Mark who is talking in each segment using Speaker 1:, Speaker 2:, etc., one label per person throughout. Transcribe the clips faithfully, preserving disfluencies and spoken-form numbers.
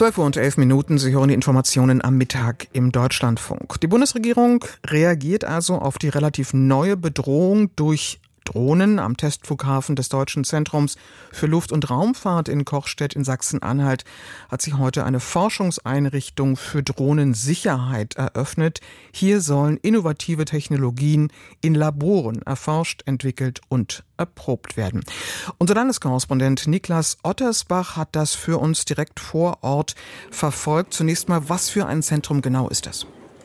Speaker 1: zwölf Uhr und elf Minuten. Sie hören die Informationen am Mittag im Deutschlandfunk. Die Bundesregierung reagiert also auf die relativ neue Bedrohung durch Drohnen am Testflughafen des Deutschen Zentrums für Luft- und Raumfahrt in Kochstedt in Sachsen-Anhalt hat sich heute eine Forschungseinrichtung für Drohnensicherheit eröffnet. Hier sollen innovative Technologien in Laboren erforscht, entwickelt und erprobt werden. Unser Landeskorrespondent Niklas Ottersbach hat das für uns direkt vor Ort verfolgt. Zunächst mal, was für ein Zentrum genau ist das?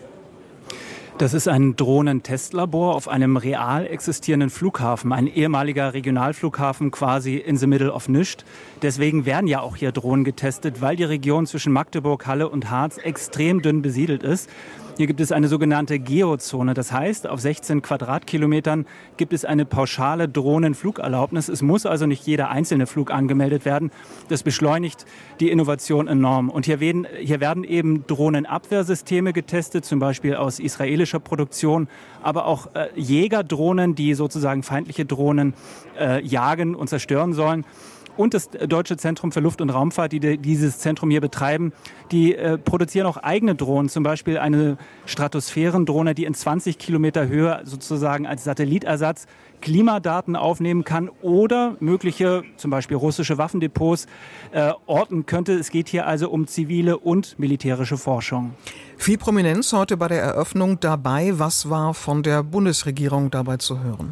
Speaker 2: Das ist ein Drohnentestlabor auf einem real existierenden Flughafen, ein ehemaliger Regionalflughafen quasi in the middle of nischt. Deswegen werden ja auch hier Drohnen getestet, weil die Region zwischen Magdeburg, Halle und Harz extrem dünn besiedelt ist. Hier gibt es eine sogenannte Geozone. Das heißt, auf sechzehn Quadratkilometern gibt es eine pauschale Drohnenflugerlaubnis. Es muss also nicht jeder einzelne Flug angemeldet werden. Das beschleunigt die Innovation enorm. Und hier werden, hier werden eben Drohnenabwehrsysteme getestet, zum Beispiel aus israelischer Produktion, aber auch äh, Jägerdrohnen, die sozusagen feindliche Drohnen äh, jagen und zerstören sollen. Und das Deutsche Zentrum für Luft- und Raumfahrt, die dieses Zentrum hier betreiben, die äh, produzieren auch eigene Drohnen, zum Beispiel eine Stratosphärendrohne, die in zwanzig Kilometer Höhe sozusagen als Satellitersatz Klimadaten aufnehmen kann oder mögliche, zum Beispiel russische Waffendepots, äh, orten könnte. Es geht hier also um zivile und militärische Forschung.
Speaker 1: Viel Prominenz heute bei der Eröffnung dabei. Was war von der Bundesregierung dabei zu hören?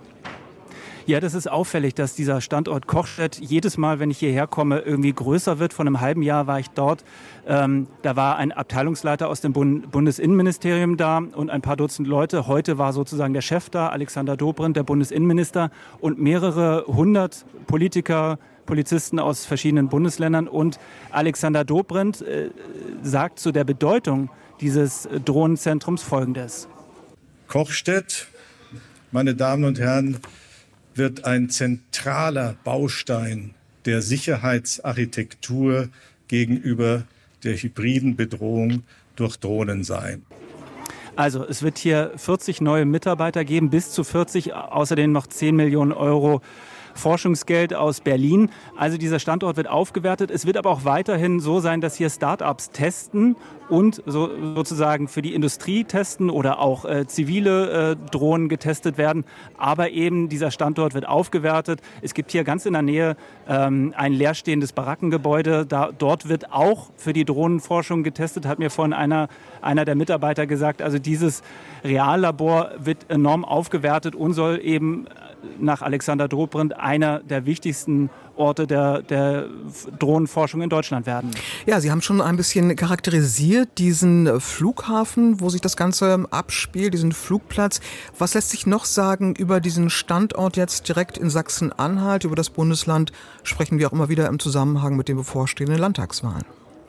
Speaker 2: Ja, das ist auffällig, dass dieser Standort Kochstedt jedes Mal, wenn ich hierher komme, irgendwie größer wird. Vor einem halben Jahr war ich dort. Ähm, da war ein Abteilungsleiter aus dem Bund- Bundesinnenministerium da und ein paar Dutzend Leute. Heute war sozusagen der Chef da, Alexander Dobrindt, der Bundesinnenminister, und mehrere hundert Politiker, Polizisten aus verschiedenen Bundesländern. Und Alexander Dobrindt äh, sagt zu der Bedeutung dieses Drohnenzentrums Folgendes.
Speaker 3: Kochstedt, meine Damen und Herren, wird ein zentraler Baustein der Sicherheitsarchitektur gegenüber der hybriden Bedrohung durch Drohnen sein.
Speaker 2: Also es wird hier vierzig neue Mitarbeiter geben, bis zu vierzig, außerdem noch zehn Millionen Euro Forschungsgeld aus Berlin. Also dieser Standort wird aufgewertet. Es wird aber auch weiterhin so sein, dass hier Start-ups testen und so, sozusagen für die Industrie testen oder auch äh, zivile äh, Drohnen getestet werden. Aber eben dieser Standort wird aufgewertet. Es gibt hier ganz in der Nähe ähm, ein leerstehendes Barackengebäude. Da, dort wird auch für die Drohnenforschung getestet, hat mir vorhin einer, einer der Mitarbeiter gesagt. Also dieses Reallabor wird enorm aufgewertet und soll eben nach Alexander Dobrindt einer der wichtigsten Orte der, der Drohnenforschung in Deutschland werden.
Speaker 1: Ja, Sie haben schon ein bisschen charakterisiert diesen Flughafen, wo sich das Ganze abspielt, diesen Flugplatz. Was lässt sich noch sagen über diesen Standort jetzt direkt in Sachsen-Anhalt? Über das Bundesland sprechen wir auch immer wieder im Zusammenhang mit den bevorstehenden Landtagswahlen.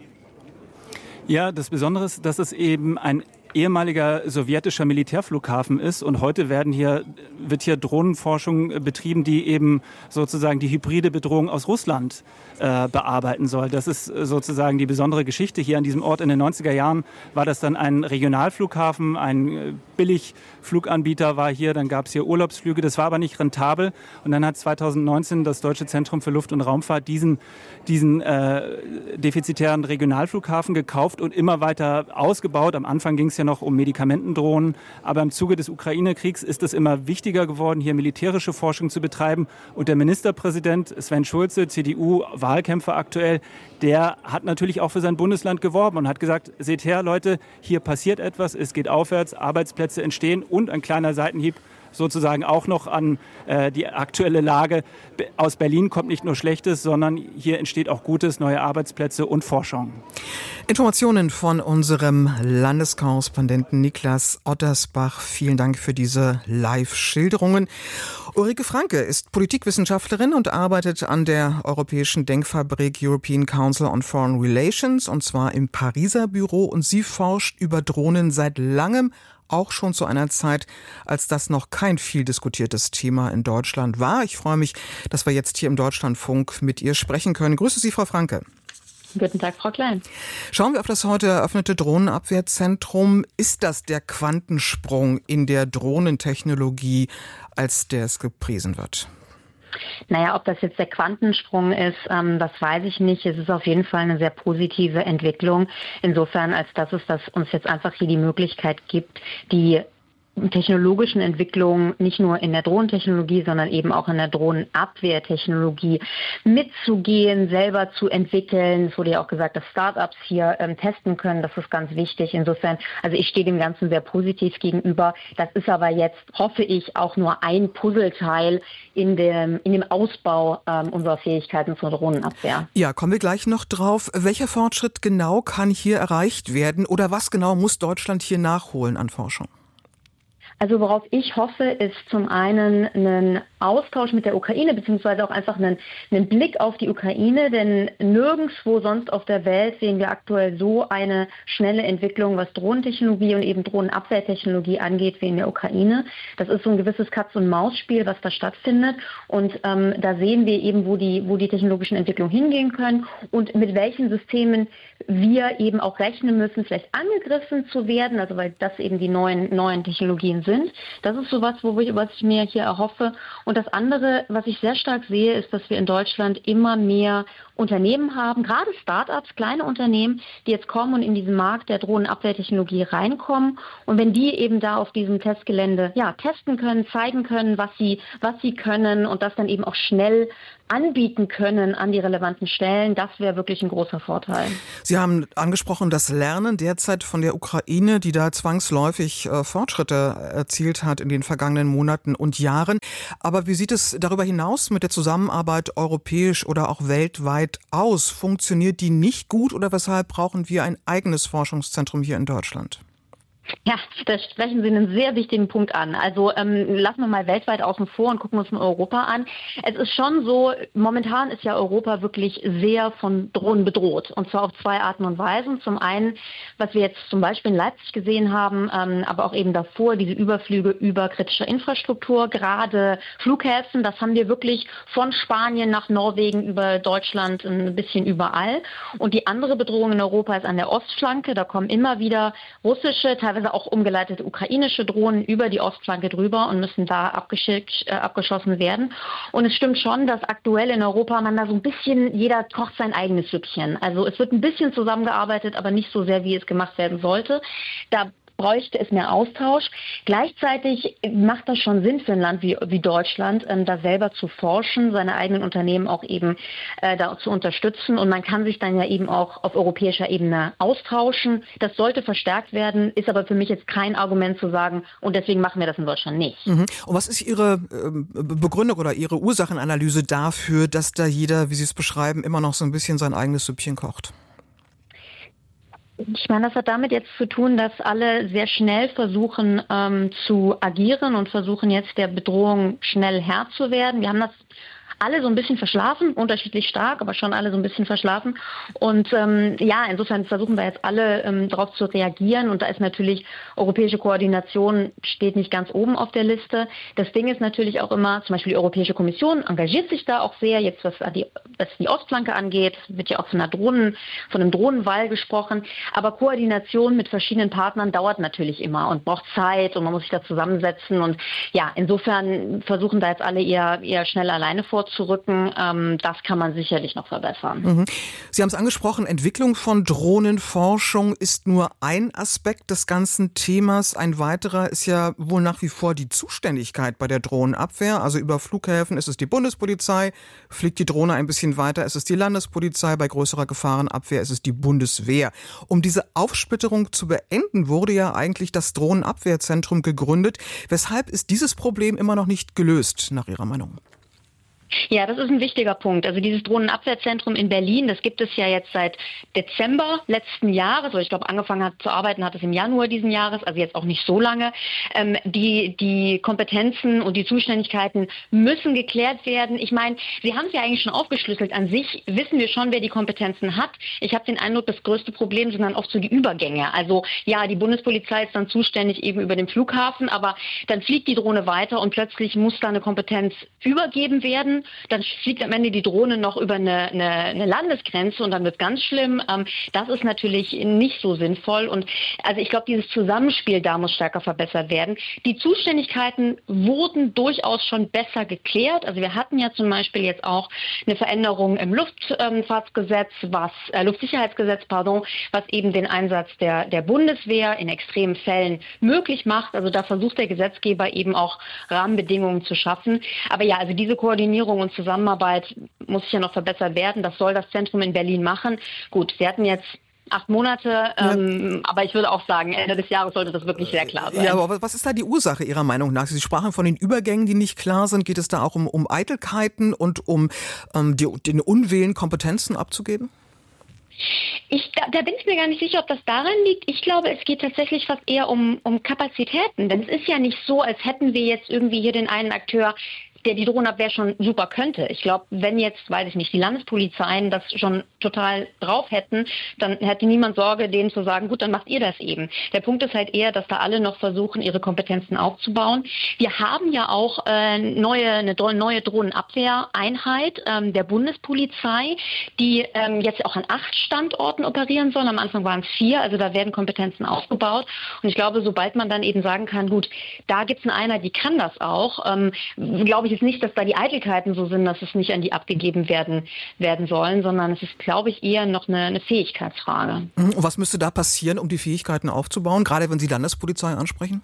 Speaker 2: Ja, das Besondere ist, dass es eben ein ehemaliger sowjetischer Militärflughafen ist und heute werden hier, wird hier Drohnenforschung betrieben, die eben sozusagen die hybride Bedrohung aus Russland äh, bearbeiten soll. Das ist sozusagen die besondere Geschichte hier an diesem Ort. In den neunziger Jahren war das dann ein Regionalflughafen, ein Billigfluganbieter war hier, dann gab es hier Urlaubsflüge, das war aber nicht rentabel und dann hat zweitausendneunzehn das Deutsche Zentrum für Luft- und Raumfahrt diesen, diesen äh, defizitären Regionalflughafen gekauft und immer weiter ausgebaut. Am Anfang ging es ja noch um Medikamentendrohnen. Aber im Zuge des Ukraine-Kriegs ist es immer wichtiger geworden, hier militärische Forschung zu betreiben. Und der Ministerpräsident Sven Schulze, C D U-Wahlkämpfer aktuell, der hat natürlich auch für sein Bundesland geworben und hat gesagt, seht her, Leute, hier passiert etwas, es geht aufwärts, Arbeitsplätze entstehen und ein kleiner Seitenhieb sozusagen auch noch an äh, die aktuelle Lage. Aus Berlin kommt nicht nur Schlechtes, sondern hier entsteht auch Gutes, neue Arbeitsplätze und Forschung.
Speaker 1: Informationen von unserem Landeskorrespondenten Niklas Ottersbach. Vielen Dank für diese Live-Schilderungen. Ulrike Franke ist Politikwissenschaftlerin und arbeitet an der europäischen Denkfabrik European Council on Foreign Relations, und zwar im Pariser Büro. Und sie forscht über Drohnen seit langem, auch schon zu einer Zeit, als das noch kein viel diskutiertes Thema in Deutschland war. Ich freue mich, dass wir jetzt hier im Deutschlandfunk mit ihr sprechen können. Grüße Sie, Frau Franke.
Speaker 4: Guten Tag, Frau Klein.
Speaker 1: Schauen wir auf das heute eröffnete Drohnenabwehrzentrum. Ist das der Quantensprung in der Drohnentechnologie, als der es gepriesen wird?
Speaker 4: Naja, ob das jetzt der Quantensprung ist, ähm, das weiß ich nicht. Es ist auf jeden Fall eine sehr positive Entwicklung. Insofern, als dass es das uns jetzt einfach hier die Möglichkeit gibt, die technologischen Entwicklungen nicht nur in der Drohnentechnologie, sondern eben auch in der Drohnenabwehrtechnologie mitzugehen, selber zu entwickeln. Es wurde ja auch gesagt, dass Startups hier ähm, testen können. Das ist ganz wichtig. Insofern, also ich stehe dem Ganzen sehr positiv gegenüber. Das ist aber jetzt, hoffe ich, auch nur ein Puzzleteil in dem, in dem Ausbau ähm, unserer Fähigkeiten zur Drohnenabwehr.
Speaker 1: Ja, kommen wir gleich noch drauf. Welcher Fortschritt genau kann hier erreicht werden oder was genau muss Deutschland hier nachholen an Forschung?
Speaker 4: Also worauf ich hoffe, ist zum einen ein Austausch mit der Ukraine, beziehungsweise auch einfach einen, einen Blick auf die Ukraine, denn nirgendwo sonst auf der Welt sehen wir aktuell so eine schnelle Entwicklung, was Drohnentechnologie und eben Drohnenabwehrtechnologie angeht, wie in der Ukraine. Das ist so ein gewisses Katz-und-Maus-Spiel, was da stattfindet, und ähm, da sehen wir eben, wo die, wo die technologischen Entwicklungen hingehen können und mit welchen Systemen wir eben auch rechnen müssen, vielleicht angegriffen zu werden, also weil das eben die neuen, neuen Technologien sind. Das ist sowas, wo ich, was ich mir hier erhoffe. Und das andere, was ich sehr stark sehe, ist, dass wir in Deutschland immer mehr Unternehmen haben, gerade Startups, kleine Unternehmen, die jetzt kommen und in diesen Markt der Drohnenabwehrtechnologie reinkommen. Und wenn die eben da auf diesem Testgelände ja testen können, zeigen können, was sie, was sie können und das dann eben auch schnell anbieten können an die relevanten Stellen, das wäre wirklich ein großer Vorteil.
Speaker 1: Sie haben angesprochen, das Lernen derzeit von der Ukraine, die da zwangsläufig äh, Fortschritte erzielt hat in den vergangenen Monaten und Jahren. Aber wie sieht es darüber hinaus mit der Zusammenarbeit europäisch oder auch weltweit aus? Funktioniert die nicht gut oder weshalb brauchen wir ein eigenes Forschungszentrum hier in Deutschland?
Speaker 4: Ja, da sprechen Sie einen sehr wichtigen Punkt an. Also ähm, lassen wir mal weltweit außen vor und gucken uns mal Europa an. Es ist schon so, momentan ist ja Europa wirklich sehr von Drohnen bedroht. Und zwar auf zwei Arten und Weisen. Zum einen, was wir jetzt zum Beispiel in Leipzig gesehen haben, ähm, aber auch eben davor, diese Überflüge über kritische Infrastruktur, gerade Flughäfen, das haben wir wirklich von Spanien nach Norwegen über Deutschland ein bisschen überall. Und die andere Bedrohung in Europa ist an der Ostflanke. Da kommen immer wieder russische, teilweise auch umgeleitete ukrainische Drohnen über die Ostflanke drüber und müssen da abgeschickt, äh, abgeschossen werden. Und es stimmt schon, dass aktuell in Europa man da so ein bisschen, jeder kocht sein eigenes Süppchen. Also es wird ein bisschen zusammengearbeitet, aber nicht so sehr, wie es gemacht werden sollte. Da bräuchte es mehr Austausch. Gleichzeitig macht das schon Sinn für ein Land wie, wie Deutschland, ähm, da selber zu forschen, seine eigenen Unternehmen auch eben äh, da zu unterstützen. Und man kann sich dann ja eben auch auf europäischer Ebene austauschen. Das sollte verstärkt werden, ist aber für mich jetzt kein Argument zu sagen, und deswegen machen wir das in Deutschland nicht.
Speaker 1: Mhm. Und was ist Ihre äh, Begründung oder Ihre Ursachenanalyse dafür, dass da jeder, wie Sie es beschreiben, immer noch so ein bisschen sein eigenes Süppchen kocht?
Speaker 4: Ich meine, das hat damit jetzt zu tun, dass alle sehr schnell versuchen ähm, zu agieren und versuchen jetzt der Bedrohung schnell Herr zu werden. Wir haben das alle so ein bisschen verschlafen, unterschiedlich stark, aber schon alle so ein bisschen verschlafen. Und ähm, ja, insofern versuchen wir jetzt alle ähm, darauf zu reagieren. Und da ist natürlich europäische Koordination steht nicht ganz oben auf der Liste. Das Ding ist natürlich auch immer, zum Beispiel die Europäische Kommission engagiert sich da auch sehr. Jetzt was die, was die Ostflanke angeht, wird ja auch von einer Drohnen, von einem Drohnenwall gesprochen. Aber Koordination mit verschiedenen Partnern dauert natürlich immer und braucht Zeit und man muss sich da zusammensetzen. Und ja, insofern versuchen da jetzt alle eher, eher schnell alleine vorzurücken. Ähm, das kann man sicherlich noch verbessern.
Speaker 1: Mhm. Sie haben es angesprochen, Entwicklung von Drohnenforschung ist nur ein Aspekt des ganzen Themas. Ein weiterer ist ja wohl nach wie vor die Zuständigkeit bei der Drohnenabwehr. Also über Flughäfen ist es die Bundespolizei, fliegt die Drohne ein bisschen weiter, ist es die Landespolizei, bei größerer Gefahrenabwehr ist es die Bundeswehr. Um diese Aufsplitterung zu beenden, wurde ja eigentlich das Drohnenabwehrzentrum gegründet. Weshalb ist dieses Problem immer noch nicht gelöst, nach Ihrer Meinung?
Speaker 4: Ja, das ist ein wichtiger Punkt. Also dieses Drohnenabwehrzentrum in Berlin, das gibt es ja jetzt seit Dezember letzten Jahres. Also ich glaube, angefangen hat zu arbeiten hat es im Januar diesen Jahres, also jetzt auch nicht so lange. Ähm, die, die Kompetenzen und die Zuständigkeiten müssen geklärt werden. Ich meine, Sie haben es ja eigentlich schon aufgeschlüsselt. An sich wissen wir schon, wer die Kompetenzen hat. Ich habe den Eindruck, das größte Problem sind dann oft so die Übergänge. Also ja, die Bundespolizei ist dann zuständig eben über den Flughafen, aber dann fliegt die Drohne weiter und plötzlich muss da eine Kompetenz übergeben werden. dann fliegt am Ende die Drohne noch über eine, eine, eine Landesgrenze und dann wird ganz schlimm. Ähm, das ist natürlich nicht so sinnvoll. Und also ich glaube, dieses Zusammenspiel da muss stärker verbessert werden. Die Zuständigkeiten wurden durchaus schon besser geklärt. Also wir hatten ja zum Beispiel jetzt auch eine Veränderung im Luftfahrtsgesetz, was äh, Luftsicherheitsgesetz, pardon, was eben den Einsatz der, der Bundeswehr in extremen Fällen möglich macht. Also da versucht der Gesetzgeber eben auch Rahmenbedingungen zu schaffen. Aber ja, also diese Koordinierung und Zusammenarbeit muss ja noch verbessert werden. Das soll das Zentrum in Berlin machen. Gut, wir hatten jetzt acht Monate, ähm, ja. aber ich würde auch sagen, Ende des Jahres sollte das wirklich sehr klar sein.
Speaker 1: Ja, aber was ist da die Ursache Ihrer Meinung nach? Sie sprachen von den Übergängen, die nicht klar sind. Geht es da auch um, um Eitelkeiten und um ähm, die, den Unwillen, Kompetenzen abzugeben?
Speaker 4: Ich, da, da bin ich mir gar nicht sicher, ob das daran liegt. Ich glaube, es geht tatsächlich fast eher um, um Kapazitäten. Denn es ist ja nicht so, als hätten wir jetzt irgendwie hier den einen Akteur, der die Drohnenabwehr schon super könnte. Ich glaube, wenn jetzt, weiß ich nicht, die Landespolizeien das schon total drauf hätten, dann hätte niemand Sorge, denen zu sagen, gut, dann macht ihr das eben. Der Punkt ist halt eher, dass da alle noch versuchen, ihre Kompetenzen aufzubauen. Wir haben ja auch äh, neue, eine neue Drohnenabwehreinheit ähm, der Bundespolizei, die ähm, jetzt auch an acht Standorten operieren soll. Am Anfang waren es vier, also da werden Kompetenzen aufgebaut. Und ich glaube, sobald man dann eben sagen kann, gut, da gibt es eine Einheit, die kann das auch, ähm, glaube ich, ist nicht, dass da die Eitelkeiten so sind, dass es nicht an die abgegeben werden, werden sollen, sondern es ist, glaube ich, eher noch eine, eine Fähigkeitsfrage.
Speaker 1: Und was müsste da passieren, um die Fähigkeiten aufzubauen, gerade wenn Sie Landespolizei ansprechen?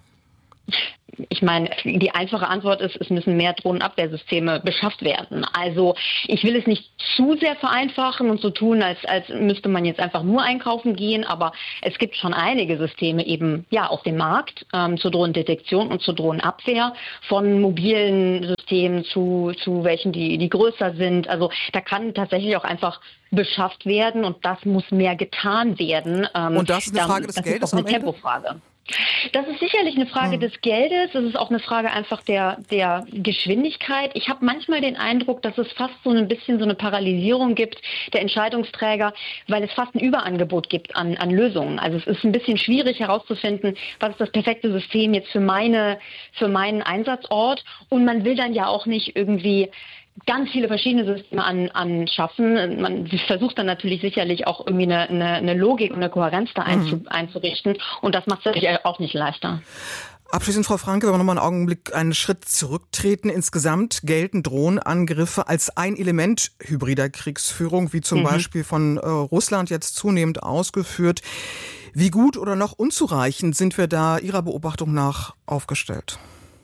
Speaker 4: Ich meine, die einfache Antwort ist, es müssen mehr Drohnenabwehrsysteme beschafft werden. Also ich will es nicht zu sehr vereinfachen und so tun, als, als müsste man jetzt einfach nur einkaufen gehen, aber es gibt schon einige Systeme eben ja auf dem Markt ähm, zur Drohnendetektion und zur Drohnenabwehr, von mobilen Systemen zu, zu welchen, die, die größer sind. Also da kann tatsächlich auch einfach beschafft werden und das muss mehr getan werden. Ähm,
Speaker 1: und das ist eine Frage des
Speaker 4: das
Speaker 1: Geldes
Speaker 4: ist auch eine
Speaker 1: am Ende?
Speaker 4: Tempofrage. Das ist sicherlich eine Frage hm. des Geldes. Es ist auch eine Frage einfach der, der Geschwindigkeit. Ich habe manchmal den Eindruck, dass es fast so ein bisschen so eine Paralysierung gibt der Entscheidungsträger, weil es fast ein Überangebot gibt an, an Lösungen. Also es ist ein bisschen schwierig herauszufinden, was ist das perfekte System jetzt für meine, für meinen Einsatzort. Und man will dann ja auch nicht irgendwie ganz viele verschiedene Systeme an, anschaffen. Man versucht dann natürlich sicherlich auch irgendwie eine, eine, eine Logik und eine Kohärenz da einzu, mhm. einzurichten. Und das macht es natürlich auch nicht leichter.
Speaker 1: Abschließend, Frau Franke, wenn wir nochmal einen Augenblick einen Schritt zurücktreten. Insgesamt gelten Drohnenangriffe als ein Element hybrider Kriegsführung, wie zum mhm. Beispiel von äh, Russland jetzt zunehmend ausgeführt. Wie gut oder noch unzureichend sind wir da Ihrer Beobachtung nach aufgestellt?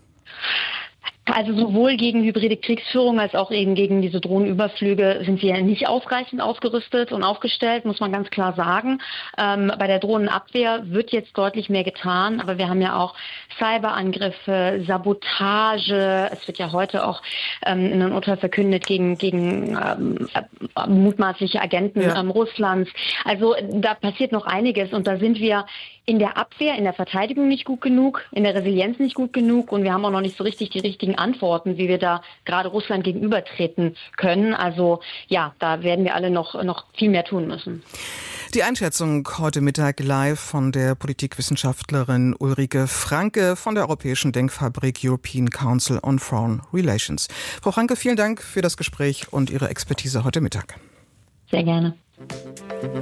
Speaker 4: Also sowohl gegen hybride Kriegsführung als auch eben gegen diese Drohnenüberflüge sind wir nicht ausreichend ausgerüstet und aufgestellt, muss man ganz klar sagen. Ähm, bei der Drohnenabwehr wird jetzt deutlich mehr getan, aber wir haben ja auch Cyberangriffe, Sabotage. Es wird ja heute auch ähm, in einem Urteil verkündet gegen, gegen ähm, mutmaßliche Agenten ja. ähm, Russlands. Also da passiert noch einiges und da sind wir in der Abwehr, in der Verteidigung nicht gut genug, in der Resilienz nicht gut genug und wir haben auch noch nicht so richtig die richtigen Antworten, wie wir da gerade Russland gegenübertreten können. Also ja, da werden wir alle noch, noch viel mehr tun müssen.
Speaker 1: Die Einschätzung heute Mittag live von der Politikwissenschaftlerin Ulrike Franke von der Europäischen Denkfabrik European Council on Foreign Relations. Frau Franke, vielen Dank für das Gespräch und Ihre Expertise heute Mittag.
Speaker 4: Sehr gerne.